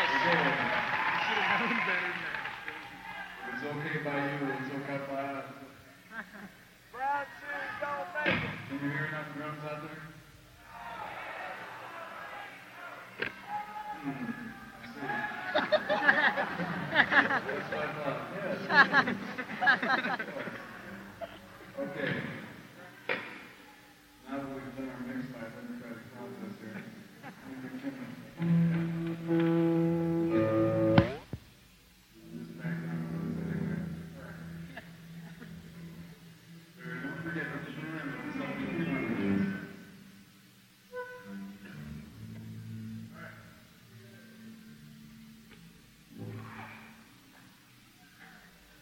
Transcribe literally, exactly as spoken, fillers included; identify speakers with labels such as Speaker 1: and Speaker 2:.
Speaker 1: It's okay by you, it's okay by us. Brown shoes don't make it. Can you hear enough drums out there? Hmm, I see. That's what I thought. Yes. Okay. Now that we've done our mix, I'm going to try to count this here.